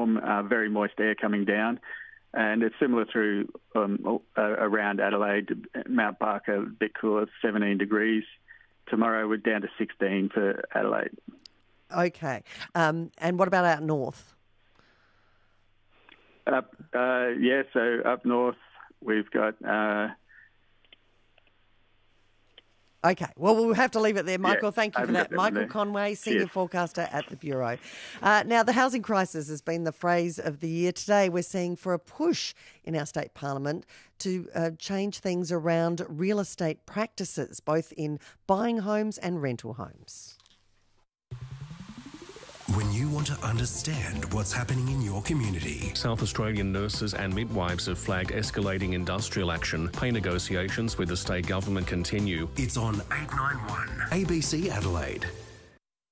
warm, very moist air coming down. And it's similar through around Adelaide. Mount Barker, a bit cooler, 17 degrees. Tomorrow we're down to 16 for Adelaide. Okay. And what about out north? So up north we've got... Okay, well, we'll have to leave it there. Michael, thank you for that. Michael Conway, Senior Forecaster at the Bureau. Now, the housing crisis has been the phrase of the year. Today, we're seeing for a push in our state parliament to change things around real estate practices, both in buying homes and rental homes. When you want to understand what's happening in your community. South Australian nurses and midwives have flagged escalating industrial action. Pay negotiations with the state government continue. It's on 891 ABC Adelaide.